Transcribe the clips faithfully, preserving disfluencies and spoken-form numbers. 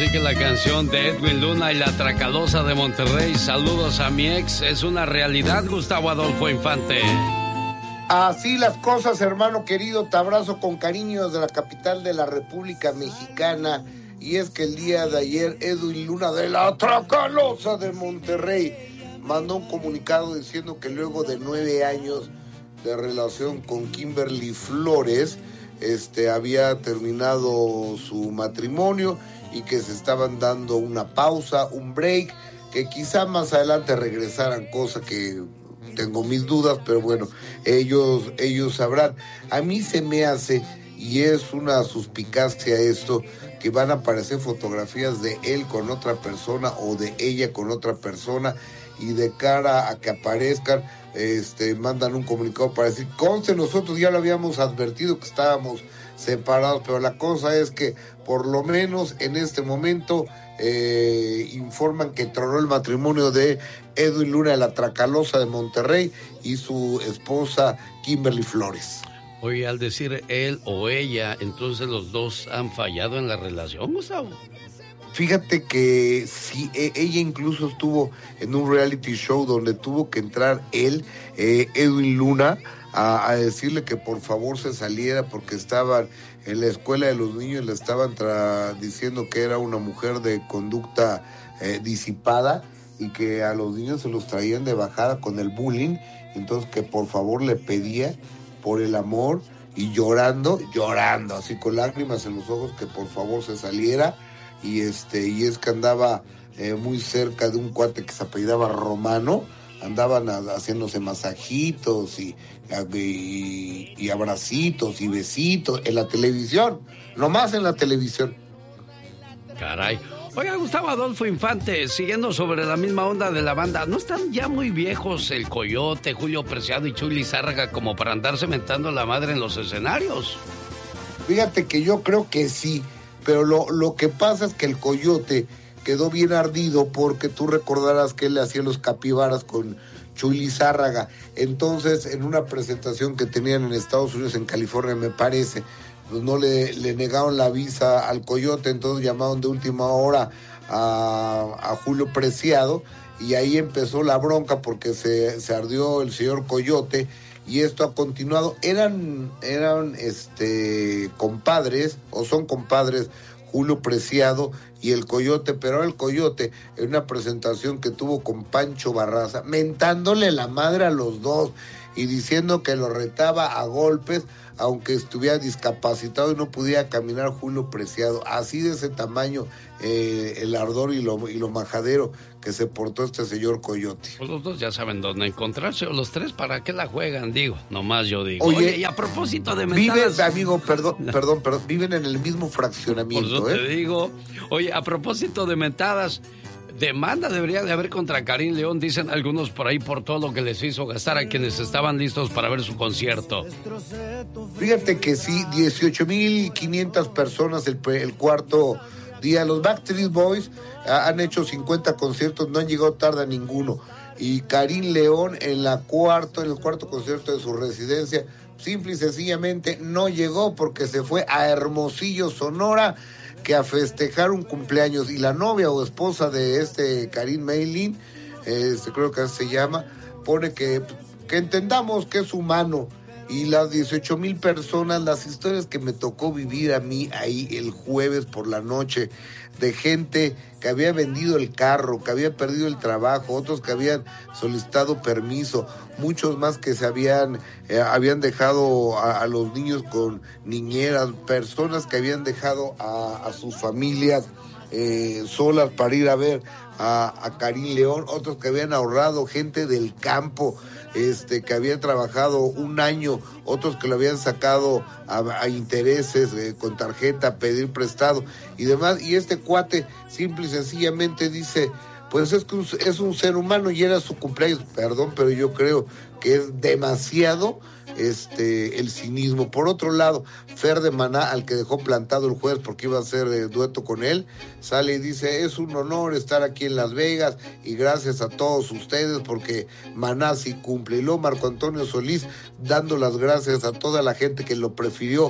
Así que la canción de Edwin Luna y la Tracalosa de Monterrey, Saludos a mi ex, es una realidad, Gustavo Adolfo Infante. Así las cosas, hermano querido, te abrazo con cariño desde la capital de la República Mexicana. Y es que el día de ayer Edwin Luna de la Tracalosa de Monterrey mandó un comunicado diciendo que luego de nueve años de relación con Kimberly Flores, este, había terminado su matrimonio y que se estaban dando una pausa, un break, que quizá más adelante regresaran, cosa que tengo mis dudas, pero bueno, ellos, ellos sabrán. A mí se me hace, y es una suspicacia esto, que van a aparecer fotografías de él con otra persona o de ella con otra persona, y de cara a que aparezcan, este, mandan un comunicado para decir, conste, nosotros ya lo habíamos advertido que estábamos separados, pero la cosa es que por lo menos en este momento eh, informan que tronó el matrimonio de Edwin Luna de la Tracalosa de Monterrey y su esposa Kimberly Flores. Oye, al decir él o ella, entonces los dos han fallado en la relación, Gustavo. Fíjate que sí, ella incluso estuvo en un reality show donde tuvo que entrar él, eh, Edwin Luna, a, a decirle que por favor se saliera porque estaban en la escuela de los niños, le estaban tra- diciendo que era una mujer de conducta eh, disipada y que a los niños se los traían de bajada con el bullying, entonces que por favor le pedía por el amor y llorando, llorando, así con lágrimas en los ojos, que por favor se saliera. Y este y es que andaba eh, muy cerca de un cuate que se apellidaba Romano, andaban a, haciéndose masajitos y, y, y abracitos y besitos en la televisión, nomás en la televisión. Caray. Oiga, Gustavo Adolfo Infante, siguiendo sobre la misma onda de la banda, ¿no están ya muy viejos el Coyote, Julio Preciado y Chuy Lizárraga como para andarse mentando la madre en los escenarios? Fíjate que yo creo que sí. Pero lo, lo que pasa es que el Coyote quedó bien ardido porque tú recordarás que él le hacía los capibaras con Chuy Lizárraga. Entonces, en una presentación que tenían en Estados Unidos, en California, me parece, pues no le, le negaron la visa al Coyote, entonces llamaron de última hora a, a Julio Preciado y ahí empezó la bronca porque se, se ardió el señor Coyote. Y esto ha continuado. Eran, eran este, compadres, o son compadres, Julio Preciado y el Coyote, pero el Coyote, en una presentación que tuvo con Pancho Barraza, mentándole la madre a los dos y diciendo que lo retaba a golpes, aunque estuviera discapacitado y no pudiera caminar Julio Preciado. Así de ese tamaño eh, el ardor y lo, y lo majadero que se portó este señor Coyote. Pues los dos ya saben dónde encontrarse, o los tres, ¿para qué la juegan? Digo, nomás yo digo. Oye, Oye, y a propósito de mentadas... Viven, amigo, perdón, perdón, perdón, viven en el mismo fraccionamiento, Por eso ¿eh? te digo. Oye, a propósito de mentadas, demanda debería de haber contra Karim León, dicen algunos por ahí, por todo lo que les hizo gastar a quienes estaban listos para ver su concierto. Fíjate que sí, dieciocho mil quinientas personas el, el cuarto día. Los Backstreet Boys ah, han hecho cincuenta conciertos, no han llegado tarde a ninguno. Y Karim León en la cuarto, en el cuarto concierto de su residencia, simple y sencillamente no llegó porque se fue a Hermosillo, Sonora, que a festejar un cumpleaños. Y la novia o esposa de este Karim Maylin, este, creo que así se llama, pone que, que entendamos que es humano. Y las dieciocho mil personas, las historias que me tocó vivir a mí ahí el jueves por la noche, de gente que había vendido el carro, que había perdido el trabajo, otros que habían solicitado permiso, muchos más que se habían, eh, habían dejado a, a los niños con niñeras, personas que habían dejado a, a sus familias eh, solas para ir a ver a, a Karim León, otros que habían ahorrado, gente del campo, este que habían trabajado un año, otros que lo habían sacado a, a intereses, eh, con tarjeta, pedir prestado y demás. Y este cuate simple y sencillamente dice, pues es que es un ser humano y era su cumpleaños. Perdón, pero yo creo que es demasiado este el cinismo. Por otro lado, Fer de Maná, al que dejó plantado el juez porque iba a hacer eh, dueto con él, sale y dice, es un honor estar aquí en Las Vegas y gracias a todos ustedes porque Maná sí cumple. Y luego Marco Antonio Solís dando las gracias a toda la gente que lo prefirió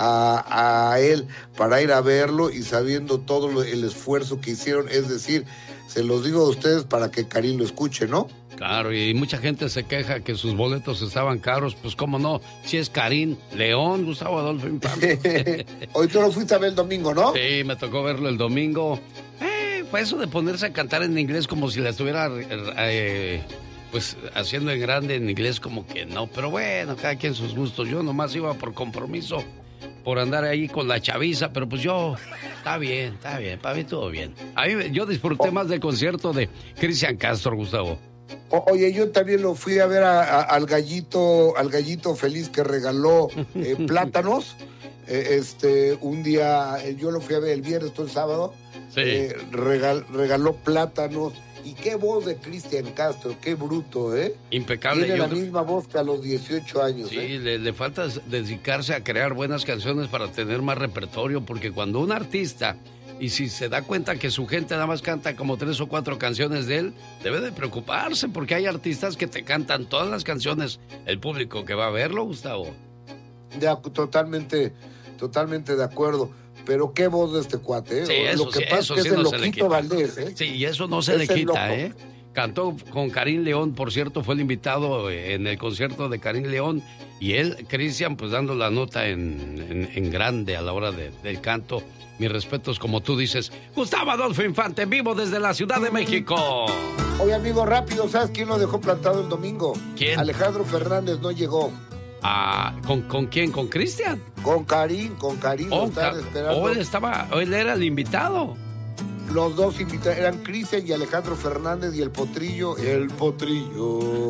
a, a él para ir a verlo y sabiendo todo lo, el esfuerzo que hicieron, es decir, se los digo a ustedes para que Karim lo escuche, ¿no? Claro, y mucha gente se queja que sus boletos estaban caros, pues cómo no, si es Karim León, Gustavo Adolfo Infante. Hoy tú lo fuiste a ver el domingo, ¿no? Sí, me tocó verlo el domingo. Eh, fue eso de ponerse a cantar en inglés como si la estuviera eh, pues haciendo en grande en inglés, como que no, pero bueno, cada quien sus gustos. Yo nomás iba por compromiso, por andar ahí con la chaviza, pero pues yo, está bien, está bien, para mí todo bien. A mí, yo disfruté oh. más del concierto de Cristian Castro, Gustavo. O, oye, yo también lo fui a ver a, a, al gallito, al gallito feliz que regaló eh, plátanos. Eh, este, un día, eh, yo lo fui a ver el viernes, todo el sábado. Sí. Eh, regal, regaló plátanos. Y qué voz de Cristian Castro, qué bruto, ¿eh? Impecable. Tiene yo... la misma voz que a los dieciocho años, Sí, ¿eh? le, le falta dedicarse a crear buenas canciones para tener más repertorio, porque cuando un artista, y si se da cuenta que su gente nada más canta como tres o cuatro canciones de él, debe de preocuparse, porque hay artistas que te cantan todas las canciones, el público que va a verlo, Gustavo. Ya, totalmente, totalmente de acuerdo. Pero qué voz de este cuate, ¿eh? Sí, eso, lo que sí, pasa eso es sí que es no el se le loquito quita. Valdés, ¿eh? Sí, y eso no se es le quita, loco. ¿eh? Cantó con Karim León, por cierto, fue el invitado en el concierto de Karim León, y él, Cristian, pues dando la nota en, en, en grande a la hora de, del canto. Mis respetos, como tú dices. Gustavo Adolfo Infante, en vivo desde la Ciudad de México. Oye, amigo, rápido, ¿sabes quién lo dejó plantado el domingo? ¿Quién? Alejandro Fernández no llegó. Ah, ¿con, ¿con quién? ¿Con Cristian? Con Karim, con Karim. Oh, lo estaban esperando. oh, él estaba, él era el invitado. Los dos invitados eran Cristian y Alejandro Fernández y el Potrillo. El Potrillo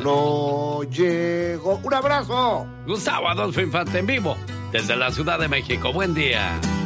no llegó. ¡Un abrazo! Gustavo Adolfo Infante en vivo desde la Ciudad de México. Buen día.